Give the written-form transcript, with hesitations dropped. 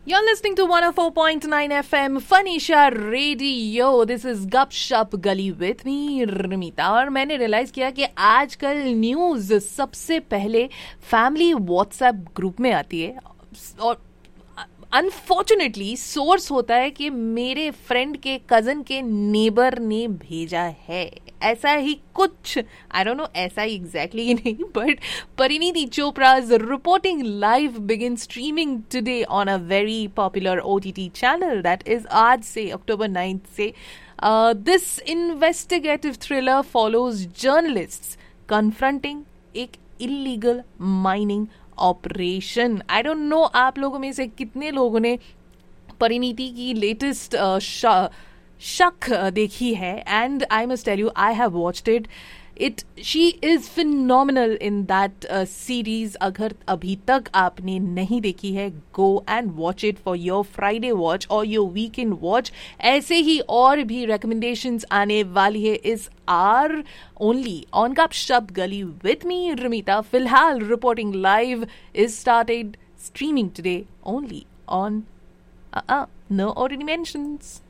You're listening to 104.9 FM Fanisha Radio. This is Gupshup Gully with me, Rimita. और मैंने realise किया कि आजकल न्यूज़ सबसे पहले फैमिली व्हाट्सएप ग्रुप में आती है और अनफॉर्चुनेटली सोर्स होता है कि मेरे फ्रेंड के कजन के नेबर ने भेजा है. ऐसा ही कुछ, आई डोंट नो ऐसा ही एग्जैक्टली नहीं, but Parineeti चोपड़ा's reporting live begins streaming today on a very popular OTT channel that is आज से October 9th से. This investigative thriller follows journalists confronting एक illegal mining operation. I don't know आप लोगों में से कितने लोगों ने परिणीति की लेटेस्ट शक देखी है. And I must tell you, I have watched it. She is phenomenal in that series. अगर अभी तक आपने नहीं देखी है, go and watch it for your Friday watch और योर वीकेंड वॉच. ऐसे ही और भी रिकमेंडेशंस आने वाली है इस are only on Gupshup Gully with me, Rimita. Filhal reporting live is started streaming today only on No Ordinary Mentions.